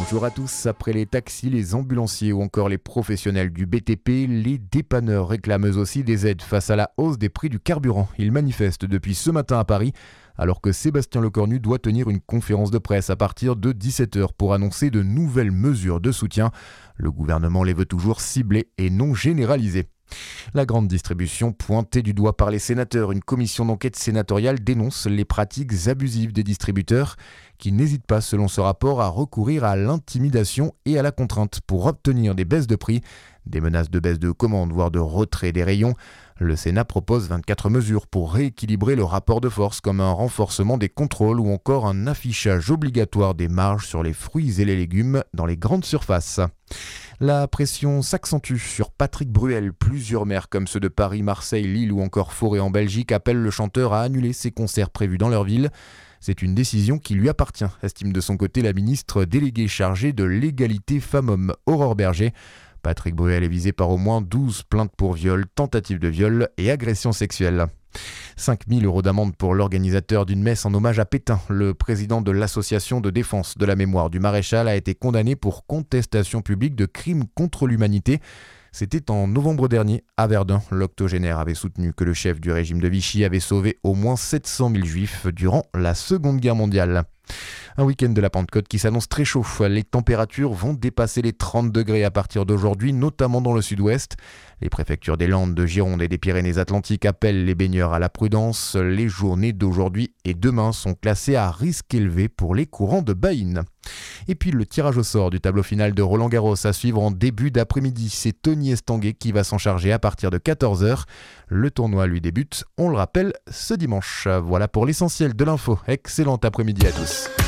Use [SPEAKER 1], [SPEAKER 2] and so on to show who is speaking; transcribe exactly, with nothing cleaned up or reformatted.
[SPEAKER 1] Bonjour à tous. Après les taxis, les ambulanciers ou encore les professionnels du B T P, les dépanneurs réclament eux aussi des aides face à la hausse des prix du carburant. Ils manifestent depuis ce matin à Paris, alors que Sébastien Lecornu doit tenir une conférence de presse à partir de dix-sept heures pour annoncer de nouvelles mesures de soutien. Le gouvernement les veut toujours ciblées et non généralisées. La grande distribution pointée du doigt par les sénateurs. Une commission d'enquête sénatoriale dénonce les pratiques abusives des distributeurs qui n'hésitent pas, selon ce rapport, à recourir à l'intimidation et à la contrainte pour obtenir des baisses de prix, des menaces de baisse de commandes, voire de retrait des rayons. Le Sénat propose vingt-quatre mesures pour rééquilibrer le rapport de force, comme un renforcement des contrôles ou encore un affichage obligatoire des marges sur les fruits et les légumes dans les grandes surfaces. La pression s'accentue sur Patrick Bruel. Plusieurs maires comme ceux de Paris, Marseille, Lille ou encore Forêt en Belgique appellent le chanteur à annuler ses concerts prévus dans leur ville. C'est une décision qui lui appartient, estime de son côté la ministre déléguée chargée de l'égalité femmes-hommes, Aurore Berger. Patrick Bruel est visé par au moins douze plaintes pour viol, tentative de viol et agression sexuelle. cinq mille euros d'amende pour l'organisateur d'une messe en hommage à Pétain. Le président de l'association de défense de la mémoire du maréchal a été condamné pour contestation publique de crimes contre l'humanité. C'était en novembre dernier, à Verdun. L'octogénaire avait soutenu que le chef du régime de Vichy avait sauvé au moins sept cent mille juifs durant la Seconde Guerre mondiale. Un week-end de la Pentecôte qui s'annonce très chaud. Les températures vont dépasser les trente degrés à partir d'aujourd'hui, notamment dans le sud-ouest. Les préfectures des Landes, de Gironde et des Pyrénées-Atlantiques appellent les baigneurs à la prudence. Les journées d'aujourd'hui et demain sont classées à risque élevé pour les courants de Baïne. Et puis le tirage au sort du tableau final de Roland-Garros à suivre en début d'après-midi. C'est Tony Estanguet qui va s'en charger à partir de quatorze heures. Le tournoi lui débute, on le rappelle, ce dimanche. Voilà pour l'essentiel de l'info. Excellent après-midi à tous.